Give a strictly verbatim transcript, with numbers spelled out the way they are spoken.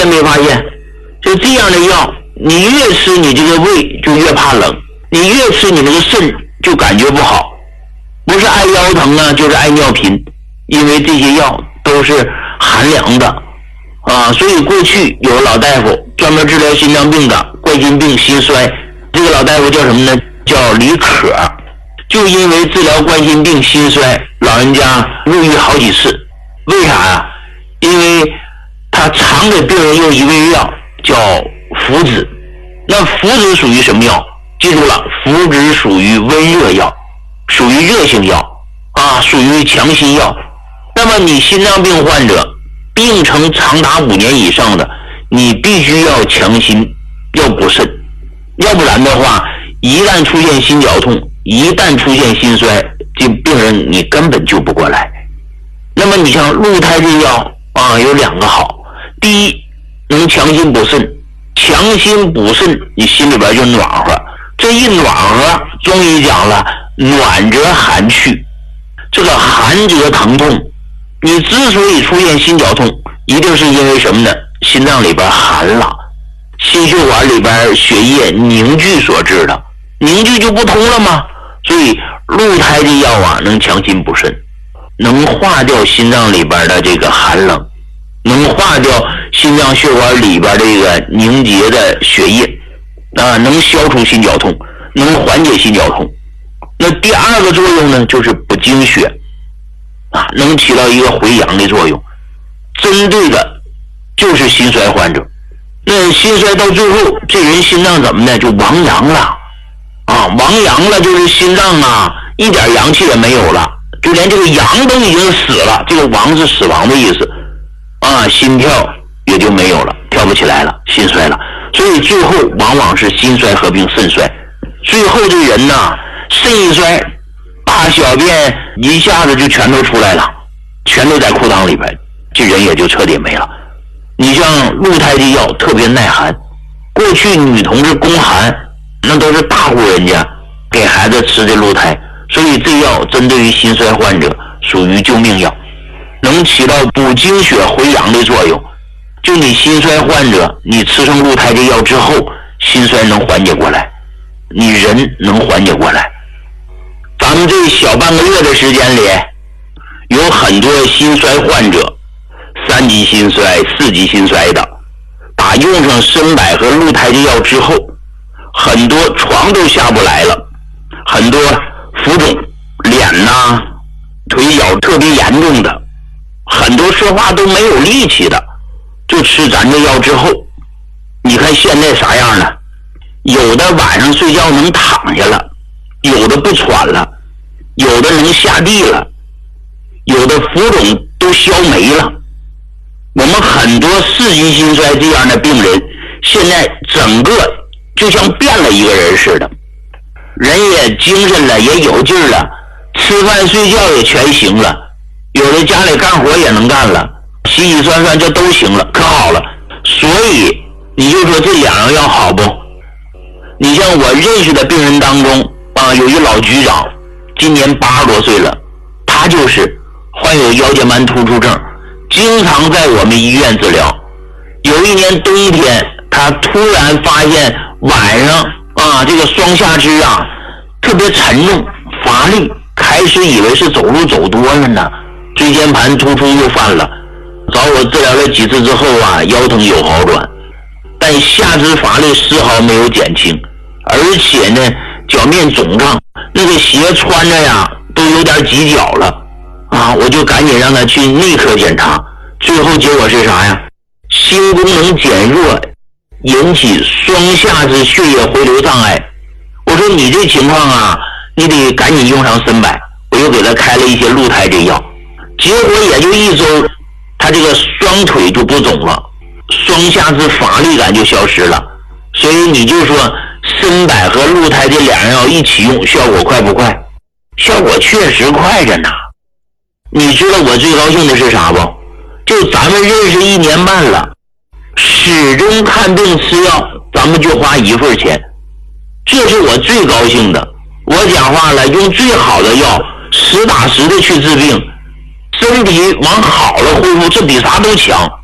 现没发现？就这样的药，你越吃你这个胃就越怕冷，你越吃你那个肾就感觉不好，不是爱腰疼啊，就是爱尿频，因为这些药都是寒凉的啊。所以过去有个老大夫专门治疗心脏病的，冠心病、心衰，这个老大夫叫什么呢？叫李可。就因为治疗冠心病、心衰，老人家入狱好几次。为啥呀、啊？因为他常给病人用一味药叫附子。那附子属于什么药？记住了，附子属于温热药，属于热性药啊，属于强心药。那么你心脏病患者病程长达五年以上的，你必须要强心，要补肾，要不然的话，一旦出现心绞痛，一旦出现心衰，这病人你根本救不过来。那么你像鹿胎这药啊，有两个好，第一能强心补肾，强心补肾，你心里边就暖和。这一暖和，中医讲了，暖则寒去，这个寒则疼痛。你之所以出现心绞痛，一定是因为什么呢？心脏里边寒了，心血管里边血液凝聚所致的，凝聚就不通了吗？所以鹿胎这药啊，能强心补肾，能化掉心脏里边的这个寒冷，能化掉心脏血管里边这个凝结的血液啊，能消除心绞痛，能缓解心绞痛。那第二个作用呢，就是补精血啊，能起到一个回阳的作用，针对的就是心衰患者。那心衰到最后，这人心脏怎么呢？就亡阳了啊，亡阳了就是心脏啊一点阳气也没有了，就连这个阳都已经死了，这个亡是死亡的意思啊，心跳也就没有了，跳不起来了，心衰了。所以最后往往是心衰合并肾衰，最后这人呐，肾一衰，大小便一下子就全都出来了，全都在裤裆里边，这人也就彻底没了。你像鹿胎这药特别耐寒，过去女同志宫寒，那都是大户人家给孩子吃的鹿胎，所以这药针对于心衰患者属于救命药，能起到补精血回阳的作用。就你心衰患者，你吃上鹿胎这药之后，心衰能缓解过来，你人能缓解过来。咱们这小半个月的时间里，有很多心衰患者，三级心衰、四级心衰的，打用上参柏和鹿胎的药之后，很多床都下不来了，很多浮肿、脸呐、腿脚特别严重的，很多说话都没有力气的，就吃咱这药之后，你看现在啥样了？有的晚上睡觉能躺下了，有的不喘了，有的能下地了，有的浮肿都消没了。我们很多四级心衰这样的病人，现在整个就像变了一个人似的，人也精神了，也有劲儿了，吃饭睡觉也全行了，有的家里干活也能干了，洗洗涮涮这都行了，可好了。所以你就说这两样药好不？你像我认识的病人当中啊，有一老局长，今年八十多岁了，他就是患有腰间盘突出症，经常在我们医院治疗。有一年冬天，他突然发现晚上啊，这个双下肢啊特别沉重乏力，开始以为是走路走多了呢，椎间盘突出又犯了。找我治疗了几次之后啊，腰疼有好转，但下肢乏力丝毫没有减轻，而且呢脚面肿胀，那个鞋穿着呀都有点挤脚了啊！我就赶紧让他去内科检查，最后结果是啥呀？心功能减弱，引起双下肢血液回流障碍。我说你这情况啊，你得赶紧用上参柏，我又给他开了一些鹿胎这药，结果也就一周，他这个双腿就不肿了，双下肢乏力感就消失了。所以你就说参柏和鹿胎这两样药一起用，效果快不快？效果确实快着呢。你知道我最高兴的是啥不？就咱们认识一年半了，始终看病吃药咱们就花一份钱，这是我最高兴的。我讲话了，用最好的药实打实的去治病，身体往好了恢复，这比啥都强。